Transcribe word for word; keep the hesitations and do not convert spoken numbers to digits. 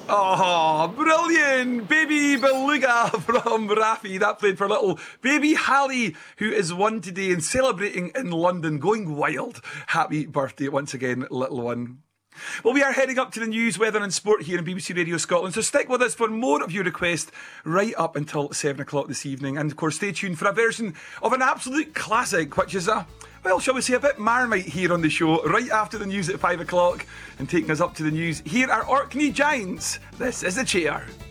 Oh, brilliant! Baby Beluga from Rafi. That played for little baby Hallie, who is one today and celebrating in London, going wild. Happy birthday once again, little one. Well, we are heading up to the news, weather and sport here on B B C Radio Scotland, so stick with us for more of your requests right up until seven o'clock this evening. And of course, stay tuned for a version of an absolute classic, which is a, well, shall we say, a bit Marmite here on the show, right after the news at five o'clock. And taking us up to the news, here are Orkney Giants. This is The Chair.